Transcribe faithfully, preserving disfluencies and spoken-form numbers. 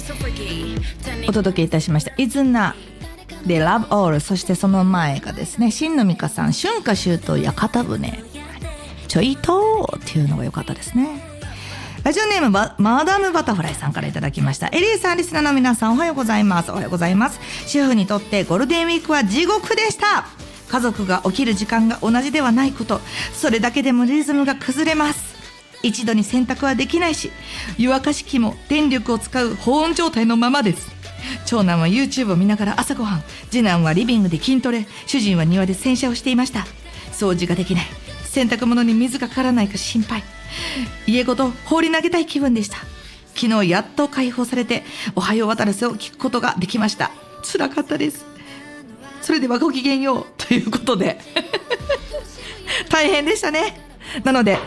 お届けいたしましたイズナで Love All、 そしてその前がですね、新野美香さん春夏秋冬屋形船ちょいとっていうのが良かったですね。ラジオネームバマダムバタフライさんからいただきました。エリーさん、リスナーの皆さん、おはようございます。おはようございます。主婦にとってゴールデンウィークは地獄でした。家族が起きる時間が同じではないこと、それだけでもリズムが崩れます。一度に洗濯はできないし、湯沸かし器も電力を使う保温状態のままです。長男は YouTube を見ながら朝ごはん、次男はリビングで筋トレ、主人は庭で洗車をしていました。掃除ができない、洗濯物に水がかからないか心配、家ごと放り投げたい気分でした。昨日やっと解放されて、おはよう渡らせを聞くことができました。辛かったです。それではごきげんようということで大変でしたね。なので